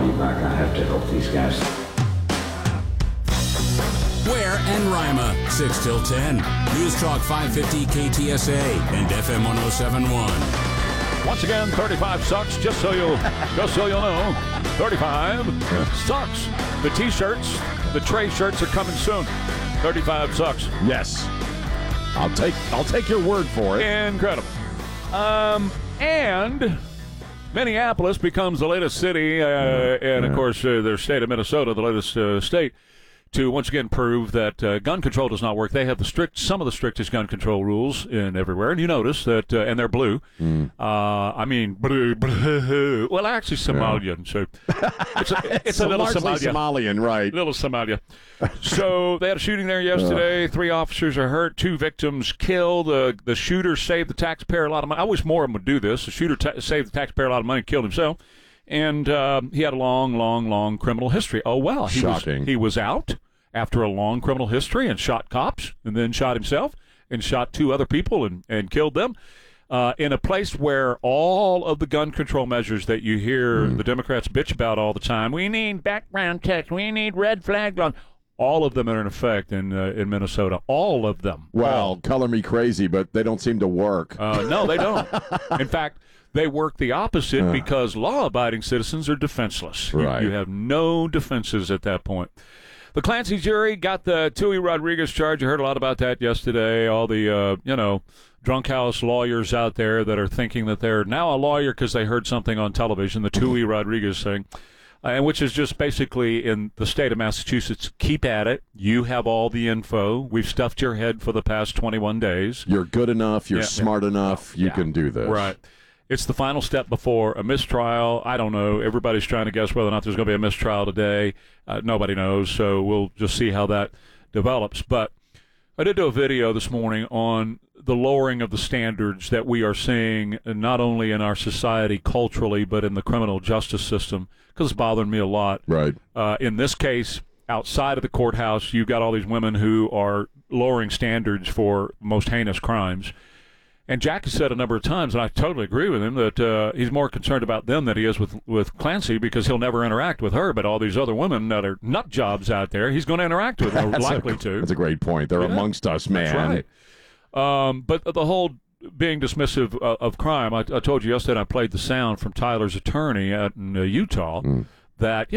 be back. I have to help these guys. Ware and Rima, 6 till 10. News Talk 550 KTSA and FM 107.1. Once again, 35 sucks. Just so you'll know, 35 sucks. The T-shirts, the Trey shirts are coming soon. 35 sucks. Yes, I'll take your word for it. Incredible. And Minneapolis becomes the latest city, and of course, their state of Minnesota, the latest state, to once again prove that gun control does not work. They have some of the strictest gun control rules in everywhere, and you notice that, and they're blue. I mean, blue. Well, actually, Somalian. So it's a little Somalian, right? Little Somalia. So they had a shooting there yesterday. 3 officers are hurt. 2 victims killed. The shooter saved the taxpayer a lot of money. I wish more of them would do this. The shooter saved the taxpayer a lot of money, killed himself. And he had a long criminal history. Oh, well. Shocking. He was out after a long criminal history and shot cops and then shot himself and shot 2 other people and killed them in a place where all of the gun control measures that you hear the Democrats bitch about all the time, we need background checks, we need red flag laws, all of them are in effect in Minnesota. All of them. Well, color me crazy, but they don't seem to work. No, they don't. In fact, they work the opposite because law-abiding citizens are defenseless. Right. You have no defenses at that point. The Clancy jury got the Tui Rodriguez charge. You heard a lot about that yesterday. All the, drunk house lawyers out there that are thinking that they're now a lawyer because they heard something on television, the Tui Rodriguez thing, and which is just basically in the state of Massachusetts, keep at it. You have all the info. We've stuffed your head for the past 21 days. You're good enough. You're smart enough. You can do this. Right. It's the final step before a mistrial. I don't know. Everybody's trying to guess whether or not there's going to be a mistrial today. Nobody knows, so we'll just see how that develops. But I did do a video this morning on the lowering of the standards that we are seeing not only in our society culturally but in the criminal justice system, because it's bothering me a lot. Right. In this case, outside of the courthouse, you've got all these women who are lowering standards for most heinous crimes. And Jack has said a number of times, and I totally agree with him, that he's more concerned about them than he is with Clancy because he'll never interact with her. But all these other women that are nut jobs out there, he's going to interact with, or likely to. That's a great point. They're amongst us, man. That's right. But the whole being dismissive of crime, I told you yesterday I played the sound from Tyler's attorney out in Utah that,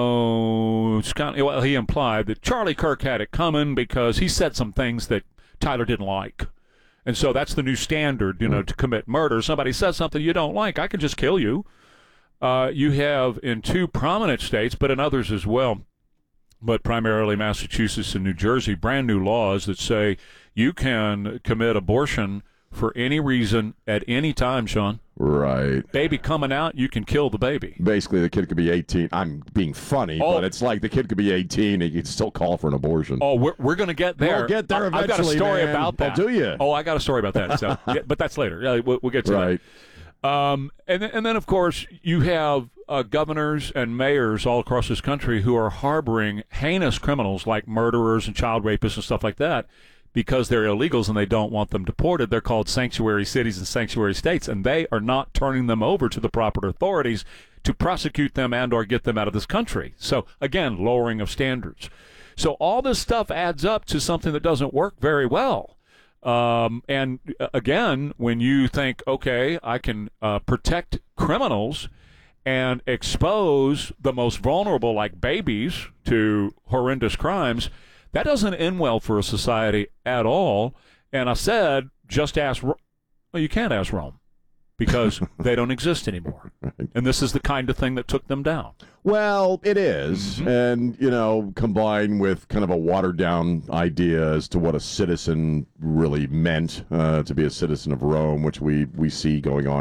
it's kind of, well, he implied that Charlie Kirk had it coming because he said some things that Tyler didn't like. And so that's the new standard, to commit murder. Somebody says something you don't like, I can just kill you. You have in 2 prominent states, but in others as well, but primarily Massachusetts and New Jersey, brand new laws that say you can commit abortion for any reason at any time, Sean. Right. Baby coming out, you can kill the baby. Basically, the kid could be 18. I'm being funny, but it's like the kid could be 18 and you can still call for an abortion. Oh, we're going to get there. We'll get there eventually, I've got a story about that. Oh, do you? Oh, I got a story about that. So, but that's later. We'll get to that. And then, of course, you have governors and mayors all across this country who are harboring heinous criminals like murderers and child rapists and stuff like that because they're illegals and they don't want them deported. They're called sanctuary cities and sanctuary states, and they are not turning them over to the proper authorities to prosecute them and or get them out of this country. So, again, lowering of standards. So all this stuff adds up to something that doesn't work very well. And again, when you think, okay, I can protect criminals and expose the most vulnerable, like babies, to horrendous crimes, that doesn't end well for a society at all. And I said, just ask Rome. Well, you can't ask Rome because they don't exist anymore. And this is the kind of thing that took them down. Well, it is. And, combined with kind of a watered-down idea as to what a citizen really meant to be a citizen of Rome, which we see going on